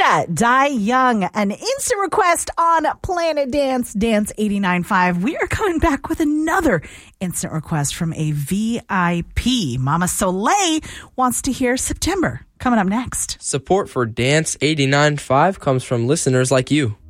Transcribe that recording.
Kesha, Die Young, an instant request on Planet Dance, Dance 89.5. We are coming back with another instant request from a VIP. Mama Soleil wants to hear September. Coming up next. Support for Dance 89.5 comes from listeners like you.